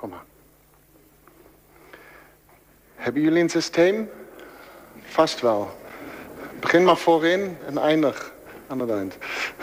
Kom maar. Hebben jullie een systeem? Vast wel. Begin maar voorin en eindig aan het eind.